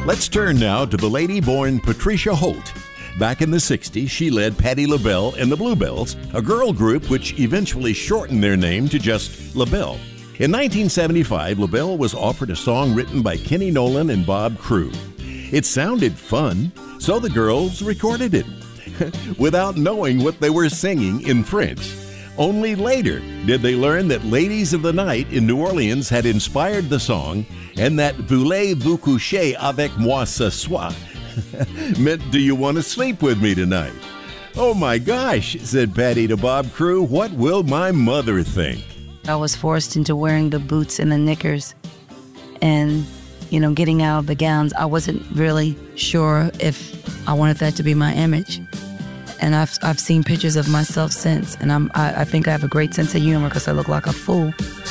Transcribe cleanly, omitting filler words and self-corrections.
Let's turn now to the lady born Patricia Holt. Back in the 60s, she led Patti LaBelle and the Bluebells, a girl group which eventually shortened their name to just LaBelle. In 1975, LaBelle was offered a song written by Kenny Nolan and Bob Crew. It sounded fun, so the girls recorded it without knowing what they were singing in French. Only later did they learn that Ladies of the Night in New Orleans had inspired the song and that Voulez-vous coucher avec moi ce soir meant, do you want to sleep with me tonight? Oh my gosh, said Patti to Bob Crew, what will my mother think? I was forced into wearing the boots and the knickers and, getting out of the gowns. I wasn't really sure if I wanted that to be my image. And I've seen pictures of myself since, and I think I have a great sense of humor because I look like a fool.